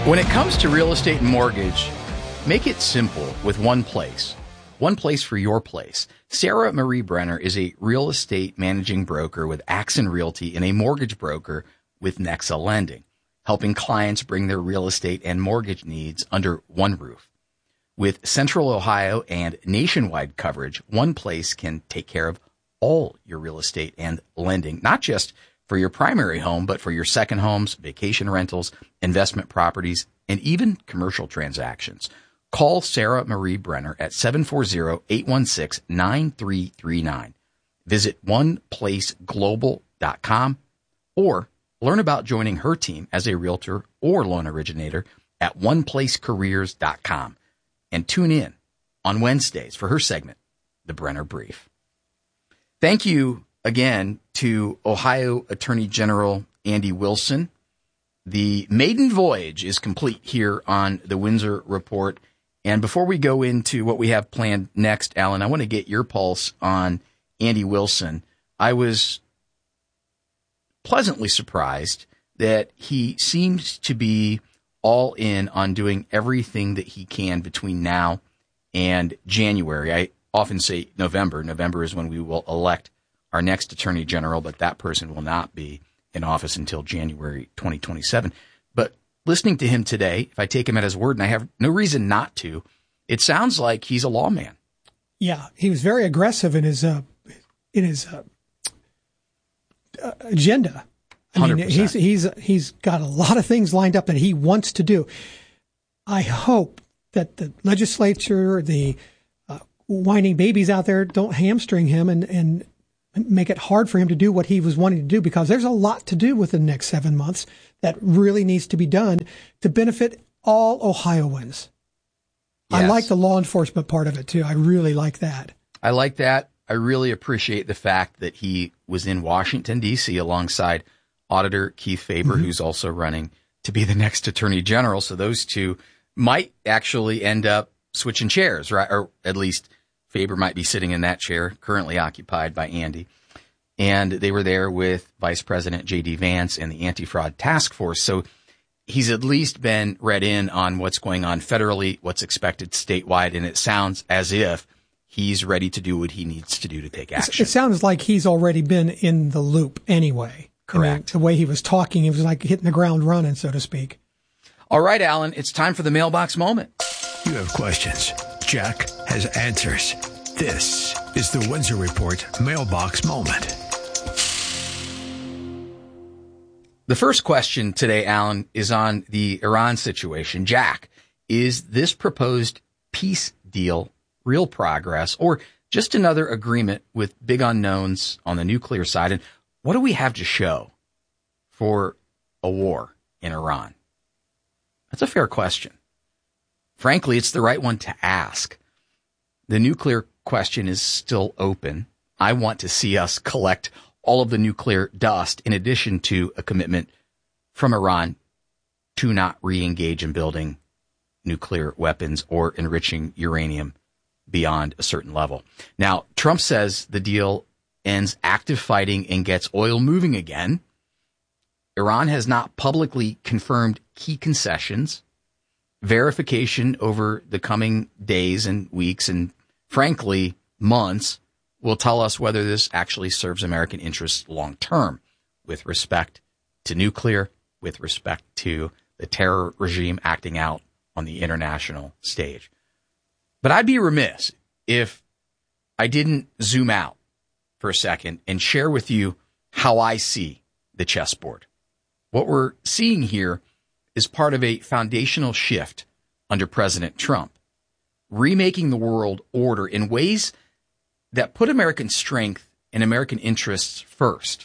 When it comes to real estate and mortgage, make it simple with one place. One place for your place. Sarah Marie Brenner is a real estate managing broker with Axon Realty and a mortgage broker with Nexa Lending, helping clients bring their real estate and mortgage needs under one roof. With Central Ohio and nationwide coverage, one place can take care of all your real estate and lending, not just for your primary home, but for your second homes, vacation rentals, investment properties, and even commercial transactions. Call Sarah Marie Brenner at 740-816-9339. Visit oneplaceglobal.com or learn about joining her team as a realtor or loan originator at oneplacecareers.com. And tune in on Wednesdays for her segment, The Brenner Brief. Thank you again to Ohio Attorney General Andy Wilson. The maiden voyage is complete here on the Windsor Report. And before we go into what we have planned next, Alan, I want to get your pulse on Andy Wilson. I was pleasantly surprised that he seems to be all in on doing everything that he can between now and January. I often say November. November is when we will elect our next attorney general, but that person will not be in office until January 2027. But listening to him today, if I take him at his word, and I have no reason not to, it sounds like he's a lawman. Yeah, he was very aggressive in his agenda. I mean, 100%. He's got a lot of things lined up that he wants to do. I hope that the legislature, the whining babies out there, don't hamstring him and make it hard for him to do what he was wanting to do, because there's a lot to do within the next 7 months that really needs to be done to benefit all Ohioans. Yes. I like the law enforcement part of it, too. I really like that. I like that. I really appreciate the fact that he was in Washington, D.C. alongside Auditor Keith Faber, who's also running to be the next attorney general. So those two might actually end up switching chairs, right? Or at least Faber might be sitting in that chair currently occupied by Andy. And they were there with Vice President J.D. Vance and the Anti-Fraud Task Force. So he's at least been read in on what's going on federally, what's expected statewide. And it sounds as if he's ready to do what he needs to do to take action. It sounds like he's already been in the loop anyway. Correct. I mean, the way he was talking, it was like hitting the ground running, so to speak. All right, Alan, it's time for the mailbox moment. You have questions. Jack has answers. This is the Windsor Report Mailbox Moment. The first question today, Alan, is on the Iran situation. Jack, is this proposed peace deal real progress or just another agreement with big unknowns on the nuclear side? And what do we have to show for a war in Iran? That's a fair question. Frankly, it's the right one to ask. The nuclear question is still open. I want to see us collect all of the nuclear dust in addition to a commitment from Iran to not re-engage in building nuclear weapons or enriching uranium beyond a certain level. Now, Trump says the deal ends active fighting and gets oil moving again. Iran has not publicly confirmed key concessions. Verification over the coming days and weeks and, frankly, months will tell us whether this actually serves American interests long term with respect to nuclear, with respect to the terror regime acting out on the international stage. But I'd be remiss if I didn't zoom out for a second and share with you how I see the chessboard. What we're seeing here is part of a foundational shift under President Trump, remaking the world order in ways that put American strength and American interests first.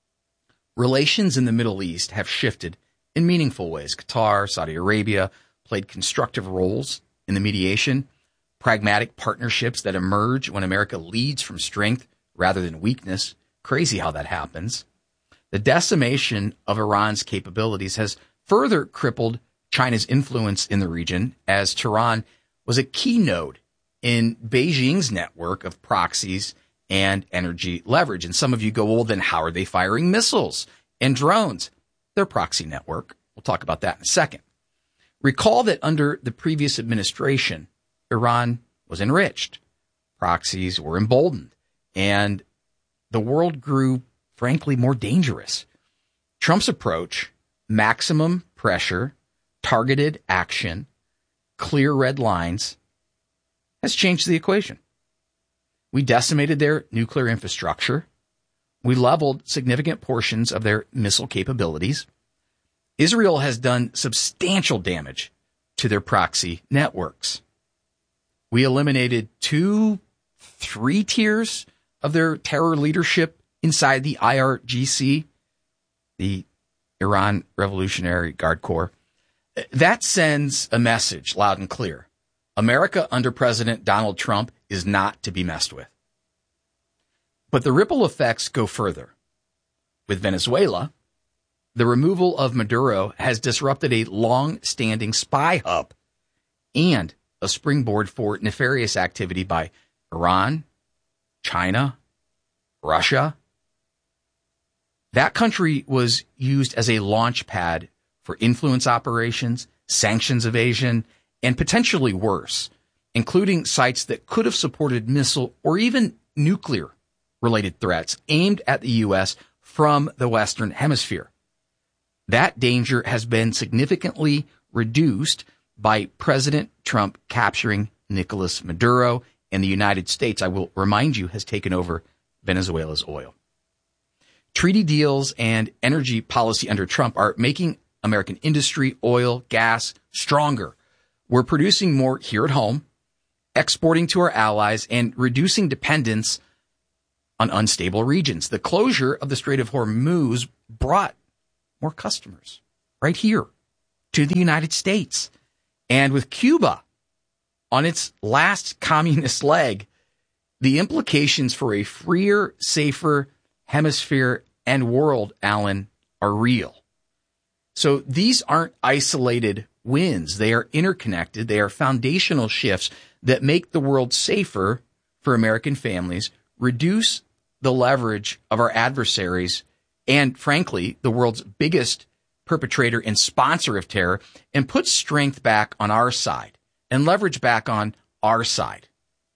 Relations in the Middle East have shifted in meaningful ways. Qatar, Saudi Arabia played constructive roles in the mediation, pragmatic partnerships that emerge when America leads from strength rather than weakness. Crazy how that happens. The decimation of Iran's capabilities has further crippled China's influence in the region, as Tehran was a key node in Beijing's network of proxies and energy leverage. And some of you go, well, then how are they firing missiles and drones? Their proxy network. We'll talk about that in a second. Recall that under the previous administration, Iran was enriched, proxies were emboldened, and the world grew, frankly, more dangerous. Trump's approach, maximum pressure, targeted action, clear red lines, has changed the equation. We decimated their nuclear infrastructure. We leveled significant portions of their missile capabilities. Israel has done substantial damage to their proxy networks. We eliminated 2-3 tiers of their terror leadership inside the IRGC, the Iran Revolutionary Guard Corps. That sends a message loud and clear. America under President Donald Trump is not to be messed with. But the ripple effects go further. With Venezuela, the removal of Maduro has disrupted a long-standing spy hub and a springboard for nefarious activity by Iran, China, Russia. That country was used as a launch pad for influence operations, sanctions evasion, and potentially worse, including sites that could have supported missile or even nuclear-related threats aimed at the U.S. from the Western Hemisphere. That danger has been significantly reduced by President Trump capturing Nicolas Maduro, and the United States, I will remind you, has taken over Venezuela's oil. Treaty deals and energy policy under Trump are making American industry, oil, gas, stronger. We're producing more here at home, exporting to our allies, and reducing dependence on unstable regions. The closure of the Strait of Hormuz brought more customers right here to the United States. And with Cuba on its last communist leg, the implications for a freer, safer hemisphere and world, Alan, are real. So these aren't isolated wins. They are interconnected. They are foundational shifts that make the world safer for American families, reduce the leverage of our adversaries, and frankly, the world's biggest perpetrator and sponsor of terror, and put strength back on our side and leverage back on our side.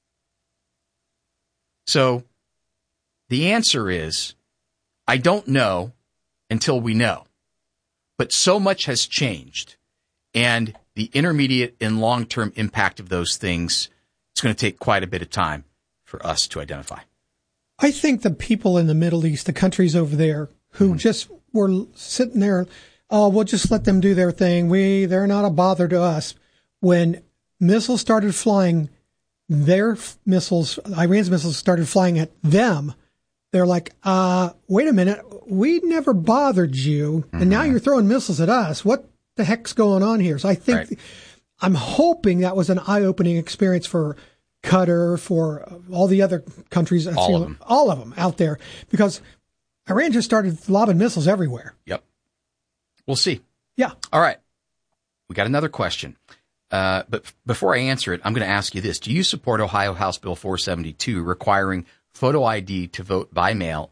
So the answer is, I don't know until we know. But so much has changed, and the intermediate and long-term impact of those things, it's going to take quite a bit of time for us to identify. I think the people in the Middle East, the countries over there, who just were sitting there, oh, we'll just let them do their thing. They're not a bother to us. When missiles started flying, Iran's missiles started flying at them, they're like, wait a minute, we never bothered you, and now you're throwing missiles at us. What the heck's going on here? So I think, I'm hoping that was an eye-opening experience for Qatar, for all the other countries, all of them out there, because Iran just started lobbing missiles everywhere. Yep. We'll see. Yeah. All right. We got another question. But before I answer it, I'm going to ask you this. Do you support Ohio House Bill 472 requiring photo ID to vote by mail?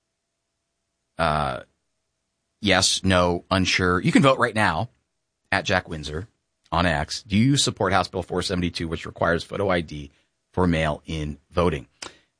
Yes, no, unsure. You can vote right now at Jack Windsor on X. Do you support House Bill 472, which requires photo ID for mail-in voting?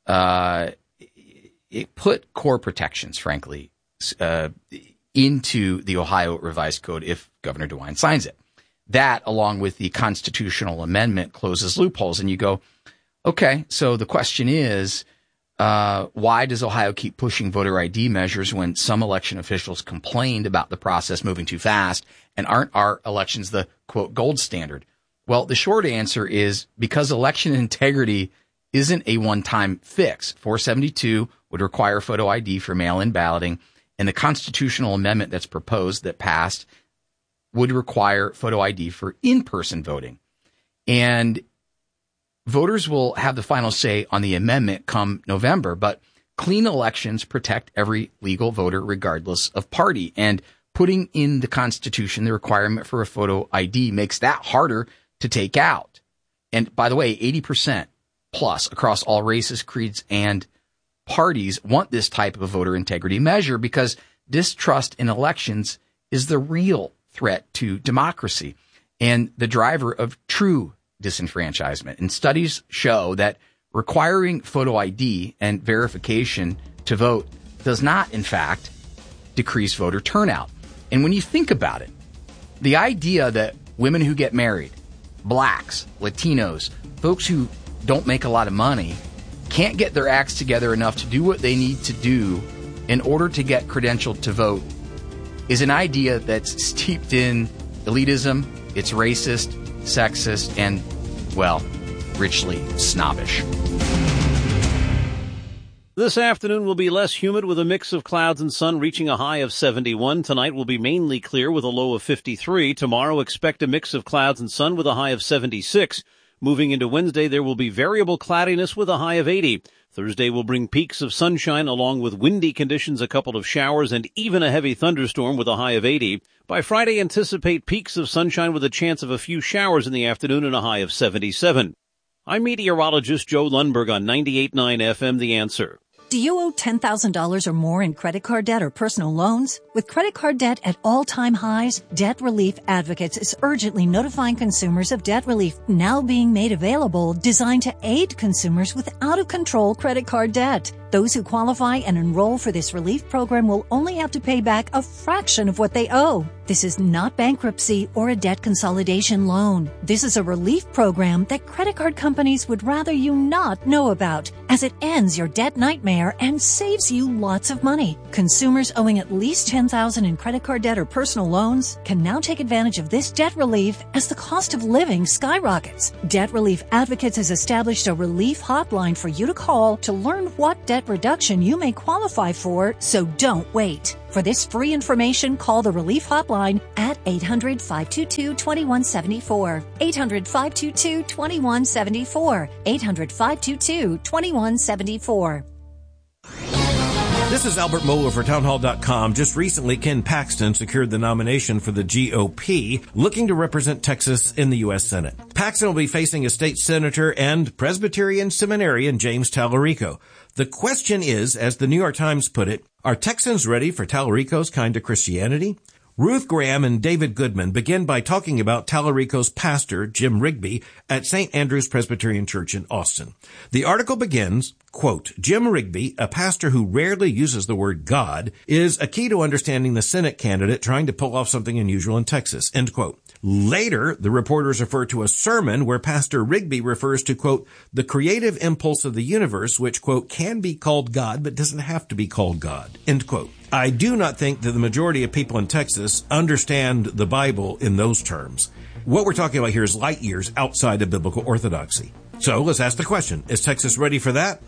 It put core protections, frankly, into the Ohio Revised Code if Governor DeWine signs it. That, along with the constitutional amendment, closes loopholes. And you go, okay, so the question is, why does Ohio keep pushing voter ID measures when some election officials complained about the process moving too fast, and aren't our elections the, quote, gold standard? Well, the short answer is because election integrity isn't a one-time fix. 472 would require photo ID for mail-in balloting, and the constitutional amendment that's proposed that passed would require photo ID for in-person voting. And voters will have the final say on the amendment come November, but clean elections protect every legal voter regardless of party. And putting in the Constitution the requirement for a photo ID makes that harder to take out. And by the way, 80% plus across all races, creeds, and parties want this type of a voter integrity measure because distrust in elections is the real threat to democracy. and the driver of true disenfranchisement. And studies show that requiring photo ID and verification to vote does not, in fact, decrease voter turnout. And when you think about it, the idea that women who get married, blacks, Latinos, folks who don't make a lot of money, can't get their acts together enough to do what they need to do in order to get credentialed to vote is an idea that's steeped in elitism. It's racist, sexist, and, well, richly snobbish. This afternoon will be less humid with a mix of clouds and sun reaching a high of 71. Tonight will be mainly clear with a low of 53. Tomorrow expect a mix of clouds and sun with a high of 76. Moving into Wednesday, there will be variable cloudiness with a high of 80. Thursday will bring peaks of sunshine along with windy conditions, a couple of showers, and even a heavy thunderstorm with a high of 80. By Friday, anticipate peaks of sunshine with a chance of a few showers in the afternoon and a high of 77. I'm meteorologist Joe Lundberg on 98.9 FM, The Answer. Do you owe $10,000 or more in credit card debt or personal loans? With credit card debt at all-time highs, Debt Relief Advocates is urgently notifying consumers of debt relief now being made available, designed to aid consumers with out-of-control credit card debt. Those who qualify and enroll for this relief program will only have to pay back a fraction of what they owe. This is not bankruptcy or a debt consolidation loan. This is a relief program that credit card companies would rather you not know about, as it ends your debt nightmare and saves you lots of money. Consumers owing at least $10,000 in credit card debt or personal loans can now take advantage of this debt relief as the cost of living skyrockets. Debt Relief Advocates has established a relief hotline for you to call to learn what debt reduction you may qualify for, so don't wait. For this free information, call the Relief Hotline at 800-522-2174. 800-522-2174. 800-522-2174. This is Albert Mohler for townhall.com. Just recently, Ken Paxton secured the nomination for the GOP, looking to represent Texas in the U.S. Senate. Paxton will be facing a state senator and Presbyterian seminarian James Tallarico. The question is, as the New York Times put it, are Texans ready for Tallarico's kind of Christianity? Ruth Graham and David Goodman begin by talking about Tallarico's pastor, Jim Rigby, at St. Andrew's Presbyterian Church in Austin. The article begins, quote, Jim Rigby, a pastor who rarely uses the word God, is a key to understanding the Senate candidate trying to pull off something unusual in Texas, end quote. Later, the reporters refer to a sermon where Pastor Rigby refers to, quote, the creative impulse of the universe, which, quote, can be called God, but doesn't have to be called God, end quote. I do not think that the majority of people in Texas understand the Bible in those terms. What we're talking about here is light years outside of biblical orthodoxy. So let's ask the question, is Texas ready for that?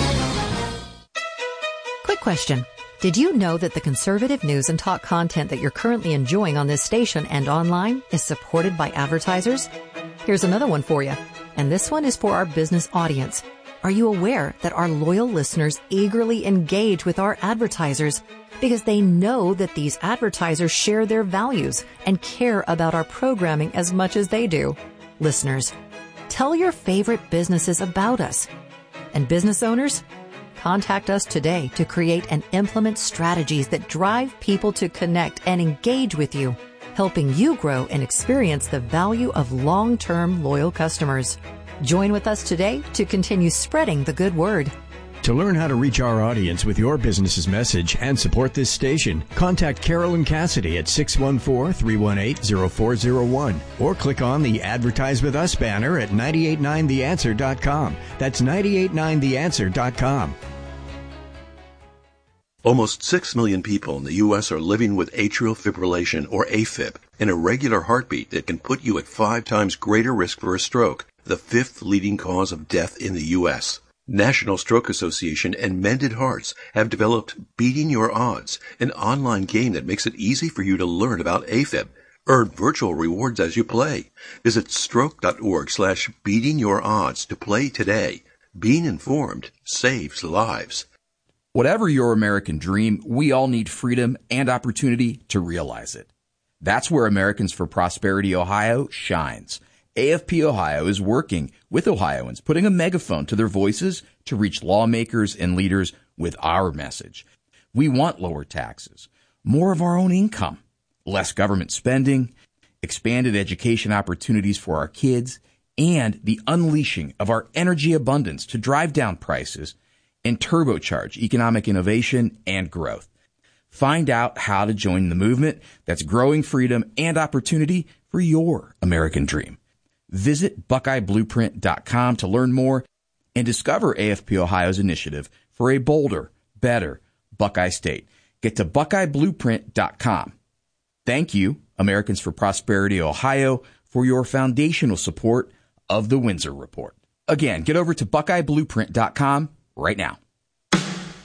Quick question. Did you know that the conservative news and talk content that you're currently enjoying on this station and online is supported by advertisers? Here's another one for you. And this one is for our business audience. Are you aware that our loyal listeners eagerly engage with our advertisers because they know that these advertisers share their values and care about our programming as much as they do? Listeners, tell your favorite businesses about us. And business owners, contact us today to create and implement strategies that drive people to connect and engage with you, helping you grow and experience the value of long-term loyal customers. Join with us today to continue spreading the good word. To learn how to reach our audience with your business's message and support this station, contact Carolyn Cassidy at 614-318-0401 or click on the Advertise With Us banner at 989theanswer.com. That's 989theanswer.com. Almost 6 million people in the U.S. are living with atrial fibrillation, or AFib, an irregular heartbeat that can put you at 5 times greater risk for a stroke, the 5th leading cause of death in the U.S. National Stroke Association and Mended Hearts have developed Beating Your Odds, an online game that makes it easy for you to learn about AFib. Earn virtual rewards as you play. Visit stroke.org/beatingyourodds to play today. Being informed saves lives. Whatever your American dream, we all need freedom and opportunity to realize it. That's where Americans for Prosperity Ohio shines. AFP Ohio is working with Ohioans, putting a megaphone to their voices to reach lawmakers and leaders with our message. We want lower taxes, more of our own income, less government spending, expanded education opportunities for our kids, and the unleashing of our energy abundance to drive down prices and turbocharge economic innovation and growth. Find out how to join the movement that's growing freedom and opportunity for your American dream. Visit BuckeyeBlueprint.com to learn more and discover AFP Ohio's initiative for a bolder, better Buckeye State. Get to BuckeyeBlueprint.com. Thank you, Americans for Prosperity Ohio, for your foundational support of the Windsor Report. Again, get over to BuckeyeBlueprint.com right now.